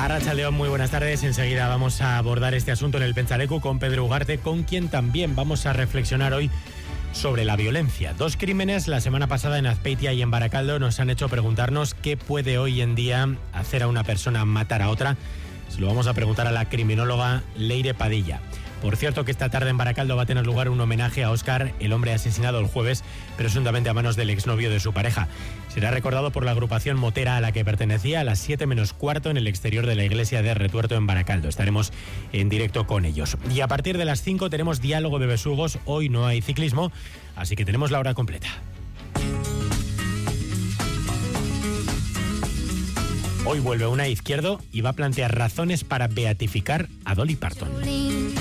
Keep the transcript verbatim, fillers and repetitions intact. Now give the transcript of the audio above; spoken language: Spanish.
Arratsaldeon, muy buenas tardes. Enseguida vamos a abordar este asunto en el Pentsaleku con Pedro Ugarte, con quien también vamos a reflexionar hoy sobre la violencia. Dos crímenes la semana pasada en Azpeitia y en Barakaldo nos han hecho preguntarnos qué puede hoy en día hacer a una persona matar a otra. Se lo vamos a preguntar a la criminóloga Leire Padilla. Por cierto que esta tarde en Barakaldo va a tener lugar un homenaje a Óscar, el hombre asesinado el jueves, presuntamente a manos del exnovio de su pareja. Será recordado por la agrupación motera a la que pertenecía a las siete menos cuarto en el exterior de la iglesia de Retuerto en Barakaldo. Estaremos en directo con ellos. Y a partir de las cinco tenemos diálogo de besugos. Hoy no hay ciclismo, así que tenemos la hora completa. Hoy vuelve una Izquierdo y va a plantear razones para beatificar a Dolly Parton.